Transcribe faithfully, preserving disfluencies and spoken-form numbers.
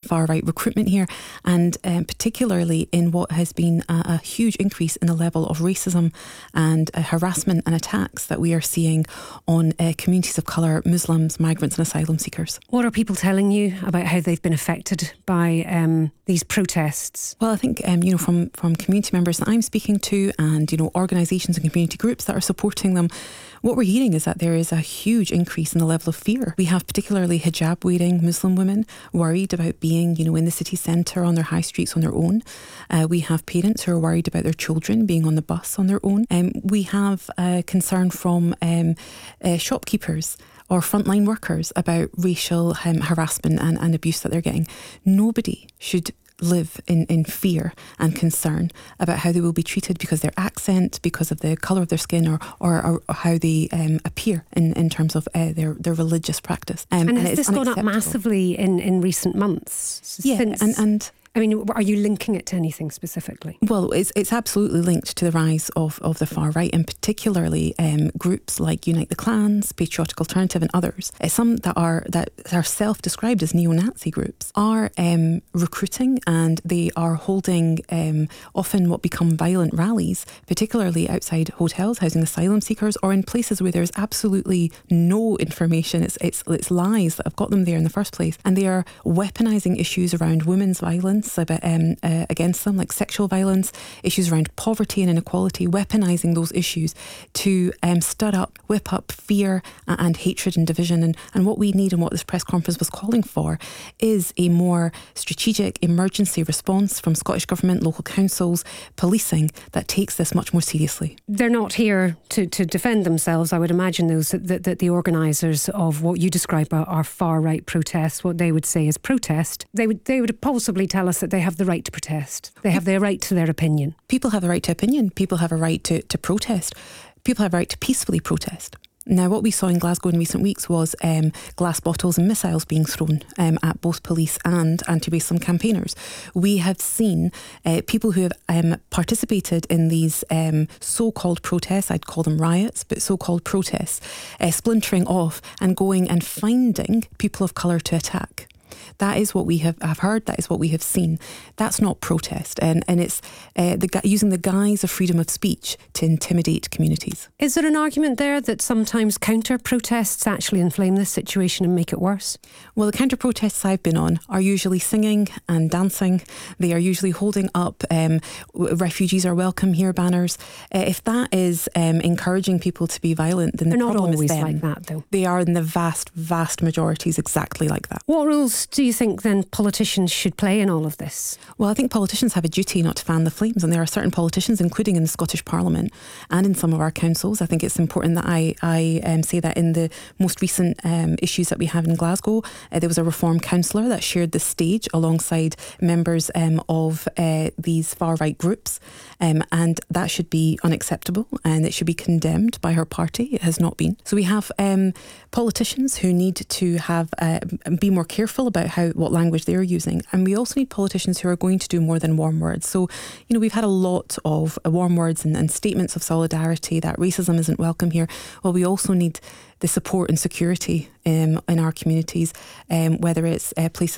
far-right recruitment here, and um, particularly in what has been a, a huge increase in the level of racism and uh, harassment and attacks that we are seeing on uh, communities of colour, Muslims, migrants and asylum seekers. What are people telling you about how they've been affected by um, these protests? Well, I think um, you know from, from community members that I'm speaking to, and you know organisations and community groups that are supporting them, what we're hearing is that there is a huge increase in the level of fear. We have particularly hijab-wearing Muslim women worried about being, you know, in the city centre on their high streets on their own. Uh, we have parents who are worried about their children being on the bus on their own. Um, we have uh, concern from um, uh, shopkeepers or frontline workers about racial um, harassment and, and abuse that they're getting. Nobody should live in, in fear and concern about how they will be treated because of their accent, because of the colour of their skin, or or, or how they um, appear in, in terms of uh, their, their religious practice. Um, and, and has this gone up massively in, in recent months? Yeah, since and... and I mean, are you linking it to anything specifically? Well, it's it's absolutely linked to the rise of, of the far right, and particularly um, groups like Unite the Clans, Patriotic Alternative, and others. Uh, some that are that are self-described as neo-Nazi groups are um, recruiting, and they are holding um, often what become violent rallies, particularly outside hotels housing asylum seekers, or in places where there's absolutely no information. It's it's it's lies that have got them there in the first place, and they are weaponising issues around women's violence. About, um, uh, against them, like sexual violence, issues around poverty and inequality, weaponising those issues to um, stir up, whip up fear and, and hatred and division. And, and what we need, and what this press conference was calling for, is a more strategic emergency response from Scottish Government, local councils, policing that takes this much more seriously. They're not here to, to defend themselves. I would imagine those that, that, that the organisers of what you describe are, are far-right protests, what they would say is protest, they would they would possibly tell us that they have the right to protest. They have their right to their opinion. People have a right to opinion. People have a right to, to protest. People have a right to peacefully protest. Now, what we saw in Glasgow in recent weeks was um, glass bottles and missiles being thrown um, at both police and anti-racism campaigners. We have seen uh, people who have um, participated in these um, so-called protests, I'd call them riots, but so-called protests, uh, splintering off and going and finding people of colour to attack. That is what we have, have heard. That is what we have seen. That's not protest, and and it's uh, the using the guise of freedom of speech to intimidate communities. Is there an argument there that sometimes counter protests actually inflame this situation and make it worse? Well, the counter protests I've been on are usually singing and dancing. They are usually holding up um, "refugees are welcome here" banners. Uh, if that is um, encouraging people to be violent, then They're the not problem always is them. like that, though. They are in the vast, vast majorities exactly like that. What rules do you think then politicians should play in all of this? Well, I think politicians have a duty not to fan the flames, and there are certain politicians, including in the Scottish Parliament and in some of our councils. I think it's important that I, I um, say that in the most recent um, issues that we have in Glasgow, uh, there was a Reform councillor that shared the stage alongside members um, of uh, these far-right groups, um, and that should be unacceptable, and it should be condemned by her party. It has not been. So we have um, politicians who need to have uh, be more careful about how what language they're using, and we also need politicians who are going to do more than warm words. So, you know, we've had a lot of uh, warm words and, and statements of solidarity that racism isn't welcome here. Well, we also need the support and security um, in our communities, um, whether it's uh, places